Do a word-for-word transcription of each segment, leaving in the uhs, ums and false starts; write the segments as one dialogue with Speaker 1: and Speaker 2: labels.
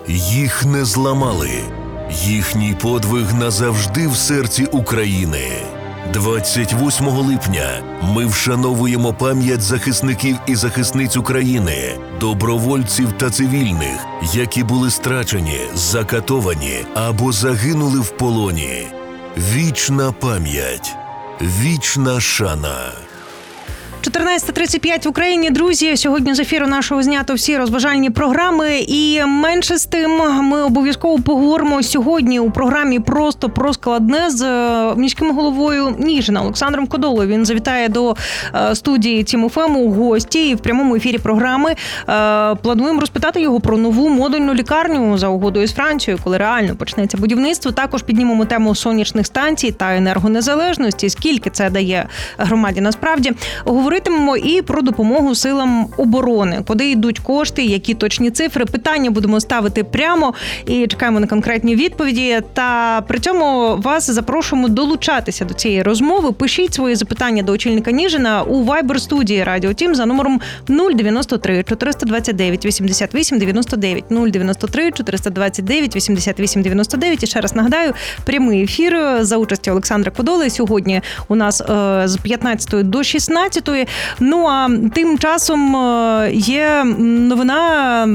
Speaker 1: Їх не зламали. Їхній подвиг назавжди в серці України. двадцять восьмого липня ми вшановуємо пам'ять захисників і захисниць України, добровольців та цивільних, які були страчені, закатовані або загинули в полоні. Вічна пам'ять, вічна шана.
Speaker 2: чотирнадцята тридцять п'ять в Україні, друзі. Сьогодні з ефіру нашого знято всі розважальні програми. І менше з тим, ми обов'язково поговоримо сьогодні у програмі «Просто про складне» з міським головою Ніжина Олександром Кодолою. Він завітає до студії Тім еф ем у гості і в прямому ефірі програми плануємо розпитати його про нову модульну лікарню за угодою з Францією, коли реально почнеться будівництво. Також піднімемо тему сонячних станцій та енергонезалежності, скільки це дає громаді насправді. Говоритимемо і про допомогу силам оборони, куди йдуть кошти, які точні цифри. Питання будемо ставити прямо і чекаємо на конкретні відповіді. Та при цьому вас запрошуємо долучатися до цієї розмови. Пишіть свої запитання до очільника Ніжина у Viber-студії Радіо Тім за номером нуль дев'яносто три чотириста двадцять дев'ять вісімдесят вісім дев'яносто дев'ять. нуль дев'яносто три чотириста двадцять дев'ять вісімдесят вісім дев'яносто дев'ять. І ще раз нагадаю, прямий ефір за участі Олександра Кодоли. Сьогодні у нас е, з п'ятнадцятої до шістнадцятої. Ну, а тим часом є новина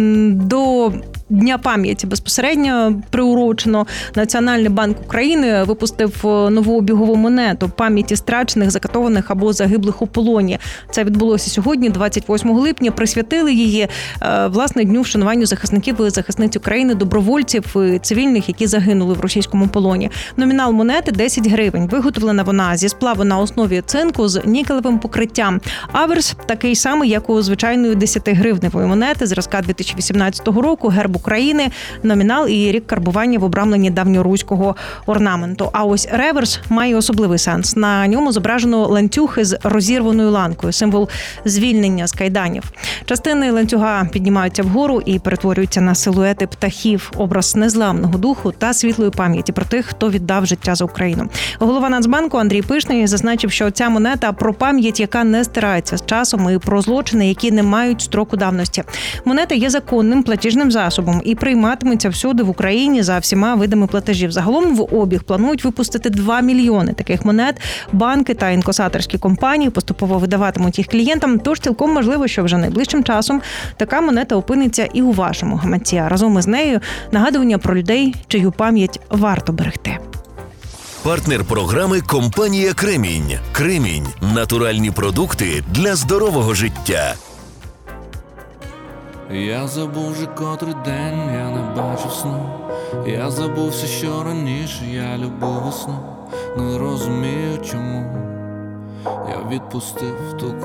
Speaker 2: до Дня пам'яті безпосередньо приурочено. Національний банк України випустив нову обігову монету пам'яті страчених, закатованих або загиблих у полоні. Це відбулося сьогодні, двадцять восьмого липня. Присвятили її, власне, дню вшануванню захисників і захисниць України, добровольців і цивільних, які загинули в російському полоні. Номінал монети – десять гривень. Виготовлена вона зі сплаву на основі цинку з нікелевим покриттям. Аверс такий самий, як у звичайної десятигривневої монети зразка дві тисячі вісімнадцятого року, герб України, номінал і рік карбування в обрамленні давньоруського орнаменту. А ось реверс має особливий сенс. На ньому зображено ланцюг із розірваною ланкою, символ звільнення з кайданів. Частини ланцюга піднімаються вгору і перетворюються на силуети птахів, образ незламного духу та світлої пам'яті про тих, хто віддав життя за Україну. Голова Нацбанку Андрій Пишний зазначив, що ця монета про пам'ять, яка не стирається з часом, і про злочини, які не мають строку давності. Монета є законним платіжним засобом і прийматиметься всюди в Україні за всіма видами платежів. Загалом в обіг планують випустити два мільйони таких монет. Банки та інкасаторські компанії поступово видаватимуть їх клієнтам, тож цілком можливо, що вже найближчим часом така монета опиниться і у вашому гаманці. А разом із нею нагадування про людей, чию пам'ять варто берегти.
Speaker 1: Партнер програми – компанія «Кремінь». «Кремінь» – натуральні продукти для здорового життя.
Speaker 3: Я забув вже котрий день, я не бачив сну. Я забувся, що раніше я любив весну. Не розумію чому я відпустив ту